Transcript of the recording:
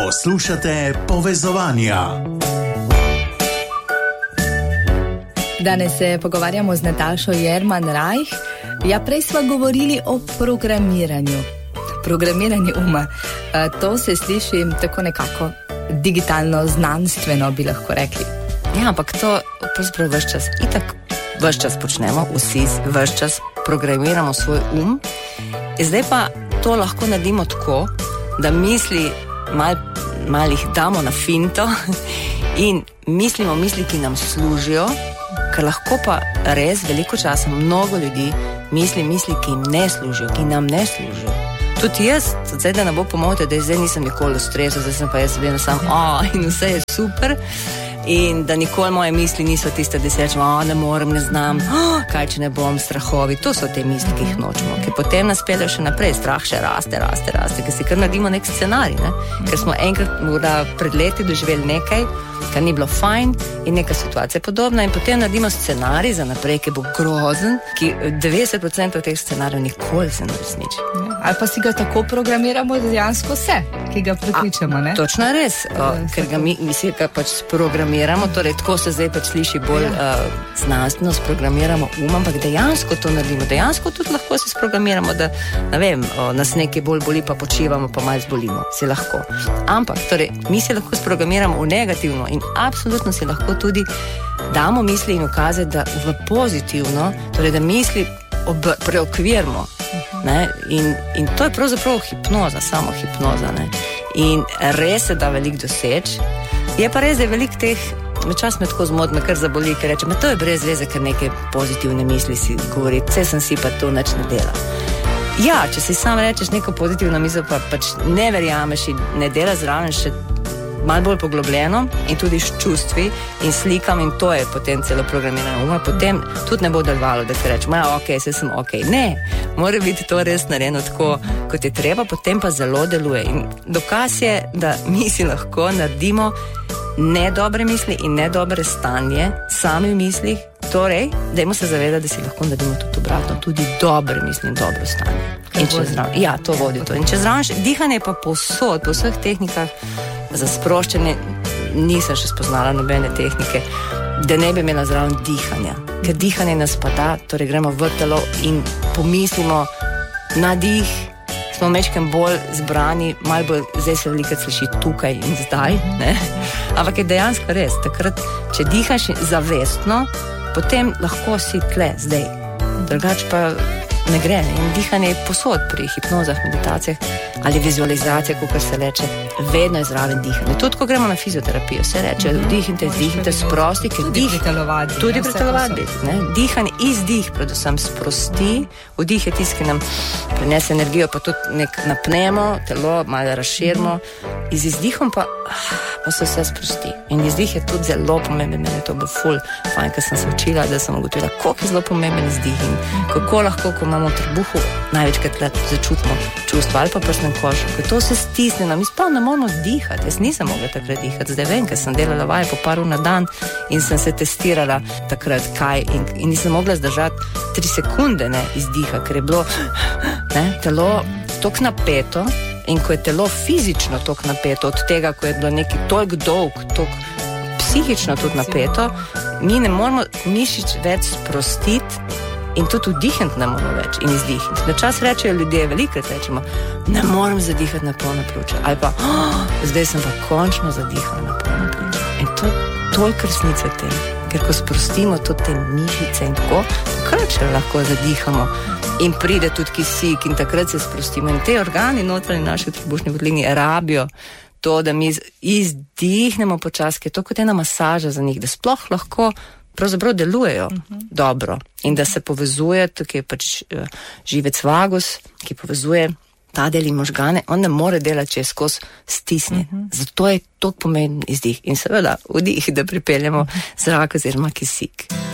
Poslušate Povezovanja. Danes se pogovarjamo z Natašo Jerman-Rajh. Ja, prej sva govorili o programiranju. Programiranju uma. To se sliši tako nekako digitalno, znanstveno, bi lahko rekli. Ja, ampak to pravzaprav ves čas, itak ves čas počnemo, vsi ves čas programiramo svoj Zdaj pa to lahko naredimo tako, da misli malo jih damo na finto in mislimo misli, ki nam služijo, ker lahko pa res veliko časa mnogo ljudi misli, ki jim ne služijo, ki nam ne služijo. Tudi jaz, zdaj da ne bo pomote, da zdaj nisem nikoli v stresu, zdaj sem pa jaz vedno sam, in vse je super, in da nikoli moje misli niso tiste, da se rečem, ne morem, ne znam, kaj če ne bom, strahovi, to so te misli, ki jih nočemo, ki potem nas peljejo še naprej, strah še raste, ker si kar naredimo nek scenarij, ne? Ker smo enkrat morda pred leti doživeli nekaj, kar ni bilo fajn in neka situacija podobna in potem naredimo scenarij za naprej, ki bo grozen, ki 90% teh scenarijev nikoli se ne resniči. Ali pa si ga tako programiramo, da dejansko vse, ki ga prekličemo, ne? Točno je res, ker ga mi si ga pač programiramo, torej tako se zdaj pač sliši bolj znanstveno, sprogramiramo ampak dejansko to naredimo, dejansko tudi lahko se sprogramiramo, da, ne vem, nas nekaj bolj boli, pa počivamo, pa malo zbolimo, si lahko. Ampak, torej, mi se lahko sprogramiramo v negativno in absolutno si lahko tudi damo misli in ukaze, da v pozitivno, torej da misli preokvirimo, ne? In to je pravzaprav hipnoza, samo hipnoza, ne? In res se da veliko doseči. Je pa res, da je veliko teh, čas me tako zmot, me kar zaboli, ker reče, to je brez veze, ker neke pozitivne misli si govori, vse sem si pa to nič ne dela. Ja, če si sam rečeš neko pozitivno misel, pa pač ne verjameš in ne dela zraven še malo bolj poglobljeno in tudi s čustvi in slikam in to je potem celo programirano uma, potem tudi ne bo delovalo, da se reče, saj sem ne, mora biti to res narejeno tako, kot je treba, potem pa zelo deluje in dokaz je, da mi si lahko naredimo nedobre misli in nedobre stanje sami v mislih, torej, dajmo se zavedati, da si lahko naredimo tudi obratno, tudi dobre misli in dobro stanje. Ja, to vodi to. In če zraven dihanje pa povsod, po vseh tehnikah za sproščanje, nisem še spoznala nobene tehnike, da ne bi imela zraven dihanja. Ker dihanje nas pa da, torej gremo v telo in pomislimo na dih, smo mečkem bolj zbrani, malo bolj, zdaj se veliko sliši tukaj in zdaj, ne? Ampak je dejansko res, takrat, če dihaš zavestno, potem lahko si tle, zdaj. Drugače pa ne gre. In dihanje je posod pri hipnozah, meditacijah ali vizualizacijah, kot se reče, vedno je zraven dihanje. Tudi, ko gremo na fizioterapijo, se reče, vdihnite, sprosti, ker tudi pri telovadbi. Dihanje, izdih predvsem sprosti, vdih je tisti, ki nam prinese energijo, pa tudi nek napnemo, telo malo razširimo, z izdihom pa se vse sprosti. In izdih je tudi zelo pomemben, meni je to bilo ful fajn, ker sem se učila, da sem ugotovila, koliko je zelo pomemben izdih in kako lahko, ko imamo v trebuhu, največkrat začutimo čustva ali pa prsnem košu, ker to se stisne, mi sploh ne moramo dihati, jaz nisem mogla takrat dihati, zdaj vem, ker sem delala vaje po par ur na dan in sem se testirala takrat kaj in nisem mogla zdržati 3 sekunde izdiha, ker je bilo telo toliko napeto in ko je telo fizično toliko napeto od tega, ko je bilo nekaj toliko dolg, toliko psihično tudi napeto, mi ne moramo mišic več sprostiti in tudi vdihniti ne moramo več in izdihniti. Načas rečejo ljudje, velikrat rečemo, ne morem zadihati na polno pljuča ali pa, zdaj sem pa končno zadihala na polno pljuča. In to je toliko resnice tem, ker ko sprostimo tudi te mišice in tako, takrat še lahko zadihamo in pride tudi kisik in takrat se sprostimo. In te organi notranji naši trebušni votlini rabijo to, da mi izdihnemo počasi, je to kot ena masaža za njih, da sploh lahko pravzaprav delujejo dobro in da se povezuje, tukaj je pač živec vagus, ki povezuje ta del in možgane, on ne more delati, če je skozi stisnjen. Zato je to pomemben izdih in seveda vdih, da pripeljemo zrak oziroma kisik.